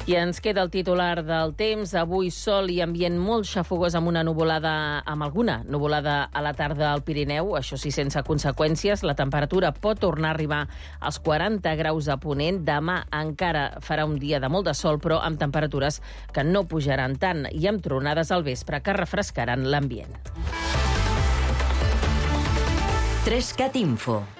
I ens queda el titular del temps. Avui sol i ambient molt xafogós amb alguna nuvolada a la tarda al Pirineu, això sí, sense conseqüències. La temperatura pot tornar a arribar als 40 graus a Ponent. Demà encara farà un dia de molt de sol, però amb temperatures que no pujaran tant i amb tronades al vespre que refrescaran l'ambient. 3CAT Info.